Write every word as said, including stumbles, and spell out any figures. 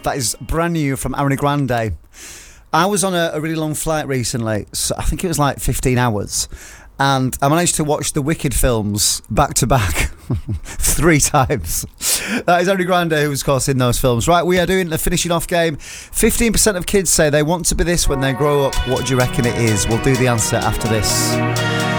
That is brand new from Ariana Grande. I was on a, a really long flight recently, so I think it was like fifteen hours, and I managed to watch the Wicked films back to back three times. That is Ariana Grande who was, of course, in those films. Right, we are doing the finishing off game. fifteen percent of kids say they want to be this when they grow up. What do you reckon it is? We'll do the answer after this.